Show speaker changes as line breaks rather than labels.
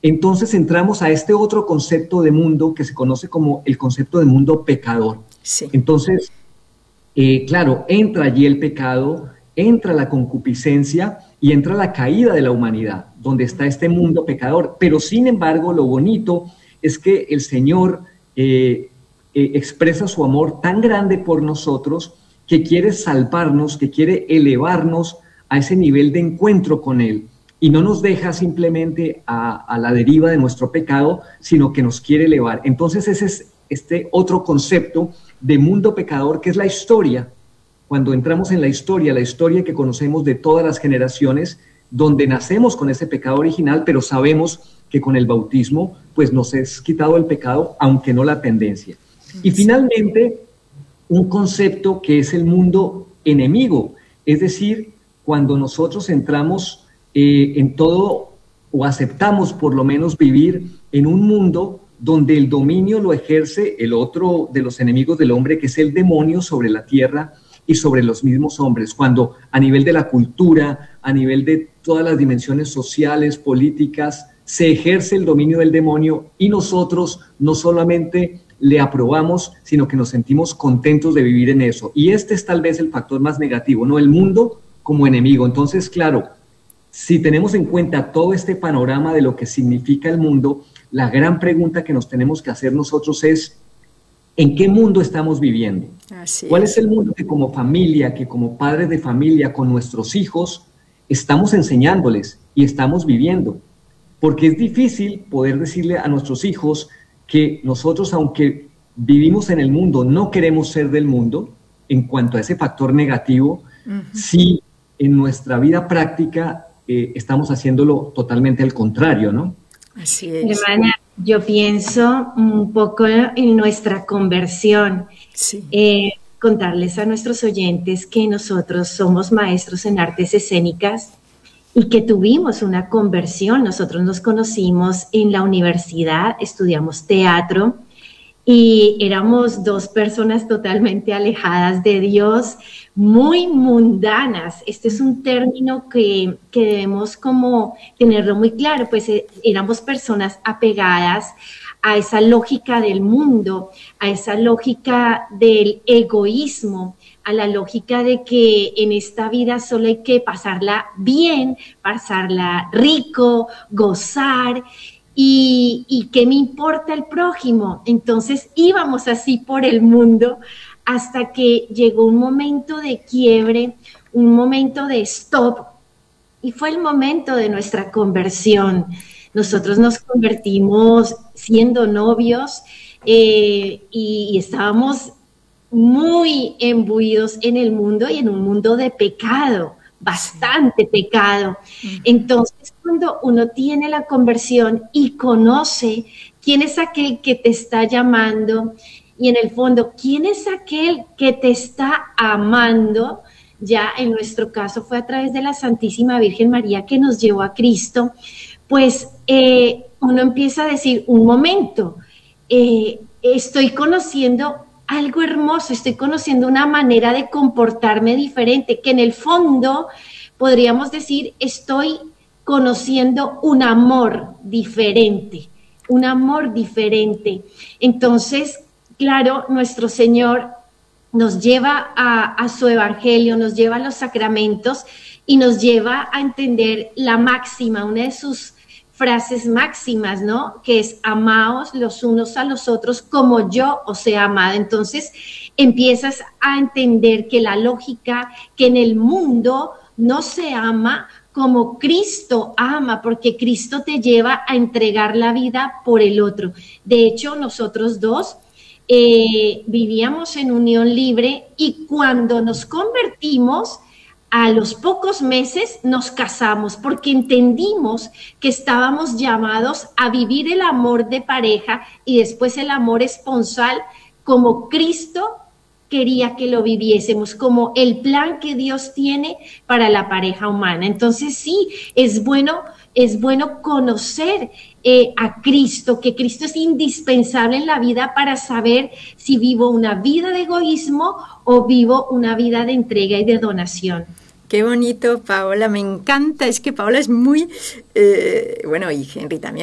entonces entramos a este otro concepto de mundo que se conoce como el concepto de mundo pecador.
Sí.
Entonces, claro, entra allí el pecado, entra la concupiscencia y entra la caída de la humanidad, donde está este mundo pecador. Pero sin embargo, lo bonito es que el Señor expresa su amor tan grande por nosotros que quiere salvarnos, que quiere elevarnos a ese nivel de encuentro con Él. Y no nos deja simplemente a la deriva de nuestro pecado, sino que nos quiere elevar. Entonces ese es este otro concepto de mundo pecador, que es la historia. Cuando entramos en la historia que conocemos de todas las generaciones, donde nacemos con ese pecado original, pero sabemos que con el bautismo pues nos es quitado el pecado, aunque no la tendencia. Y finalmente, un concepto que es el mundo enemigo, es decir, cuando nosotros entramos en todo, o aceptamos por lo menos vivir en un mundo donde el dominio lo ejerce el otro de los enemigos del hombre, que es el demonio sobre la tierra y sobre los mismos hombres, cuando a nivel de la cultura, a nivel de todas las dimensiones sociales, políticas, se ejerce el dominio del demonio y nosotros no solamente le aprobamos, sino que nos sentimos contentos de vivir en eso. Y este es tal vez el factor más negativo, ¿no? El mundo como enemigo. Entonces, claro, si tenemos en cuenta todo este panorama de lo que significa el mundo, la gran pregunta que nos tenemos que hacer nosotros es, ¿en qué mundo estamos viviendo? ¿Cuál es el mundo que como familia, que como padres de familia, con nuestros hijos, estamos enseñándoles y estamos viviendo? Porque es difícil poder decirle a nuestros hijos que nosotros, aunque vivimos en el mundo, no queremos ser del mundo en cuanto a ese factor negativo, si en nuestra vida práctica estamos haciéndolo totalmente al contrario, ¿no?
Así es.
Hermana, yo pienso un poco en nuestra conversión.
Sí.
Contarles a nuestros oyentes que nosotros somos maestros en artes escénicas y que tuvimos una conversión. Nosotros nos conocimos en la universidad, estudiamos teatro y éramos dos personas totalmente alejadas de Dios, muy mundanas. Este es un término que debemos como tenerlo muy claro, pues éramos personas apegadas a esa lógica del mundo, a esa lógica del egoísmo, a la lógica de que en esta vida solo hay que pasarla bien, pasarla rico, gozar. ¿Y qué me importa el prójimo? Entonces íbamos así por el mundo hasta que llegó un momento de quiebre, un momento de stop, y fue el momento de nuestra conversión. Nosotros nos convertimos siendo novios y estábamos muy imbuidos en el mundo y en un mundo de pecado, bastante pecado. Entonces, cuando uno tiene la conversión y conoce quién es aquel que te está llamando y en el fondo, quién es aquel que te está amando, ya en nuestro caso fue a través de la Santísima Virgen María que nos llevó a Cristo, pues uno empieza a decir, un momento, estoy conociendo algo hermoso, estoy conociendo una manera de comportarme diferente, que en el fondo podríamos decir, estoy conociendo un amor diferente, un amor diferente. Entonces, claro, nuestro Señor nos lleva a su evangelio, nos lleva a los sacramentos y nos lleva a entender la máxima, una de sus frases máximas, ¿no? Que es amaos los unos a los otros como yo os he amado. Entonces empiezas a entender que la lógica, que en el mundo no se ama como Cristo ama, porque Cristo te lleva a entregar la vida por el otro. De hecho, nosotros dos vivíamos en unión libre y cuando nos convertimos, a los pocos meses nos casamos porque entendimos que estábamos llamados a vivir el amor de pareja y después el amor esponsal como Cristo quería que lo viviésemos, como el plan que Dios tiene para la pareja humana. Entonces sí, es bueno conocer a Cristo, que Cristo es indispensable en la vida para saber si vivo una vida de egoísmo o vivo una vida de entrega y de donación.
Qué bonito, Paola, me encanta. Es que Paola es muy, bueno, y Henry también.